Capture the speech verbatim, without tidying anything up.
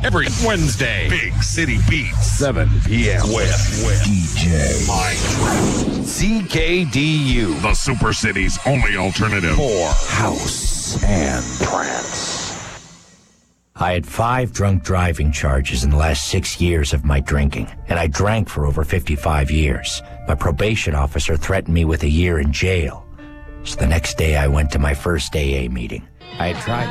every Wednesday. Big City Beats, seven p.m. with, with D J Mike. C K D U, the Super City's only alternative for house and trance. I had five drunk driving charges in the last six years of my drinking, and I drank for over fifty-five years. My probation officer threatened me with a year in jail. So the next day I went to my first A A meeting. I had tried